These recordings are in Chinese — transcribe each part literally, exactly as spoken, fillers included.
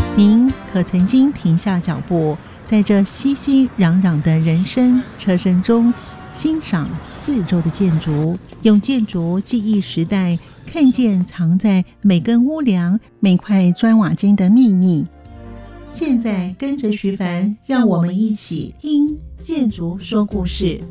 您可曾经停下脚步，在这熙熙攘攘的人声车声中，欣赏四周的建筑，用建筑记忆时代，看见藏在每根屋梁、每块砖瓦间的秘密。现在跟着徐凡，让我们一起听建筑说故事。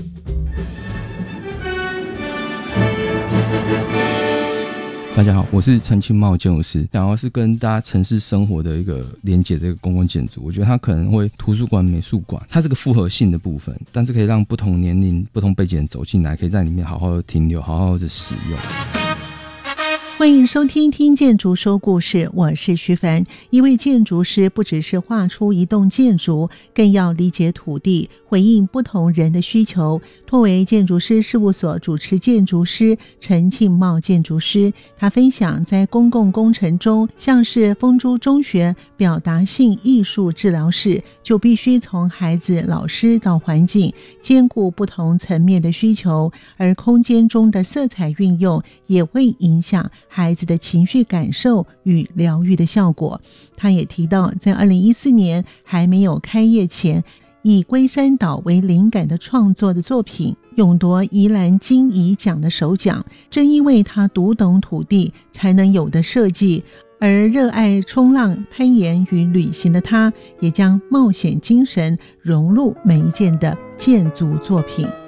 大家好，我是陈庆茂建筑师，想要是跟大家城市生活的一个连结的一个公共建筑。我觉得它可能会图书馆、美术馆，它是个复合性的部分，但是可以让不同年龄、不同背景的人走进来，可以在里面好好的停留，好好的使用。 欢迎收听听建筑说故事，我是徐凡。一位建筑师不只是画出一栋建筑，更要理解土地，回应不同人的需求。托为建筑师事务所主持建筑师陈庆茂建筑师，他分享在公共工程中，像是丰珠中学表达性艺术治疗室，就必须从孩子、老师到环境，兼顾不同层面的需求，而空间中的色彩运用也会影响孩子的情绪感受与疗愈的效果。他也提到，在二零一四年还没有开业前，以龟山岛为灵感的创作的作品勇夺宜兰金怡奖的首奖，正因为他读懂土地才能有的设计。而热爱冲浪、攀岩与旅行的他，也将冒险精神融入每一件的建筑作品。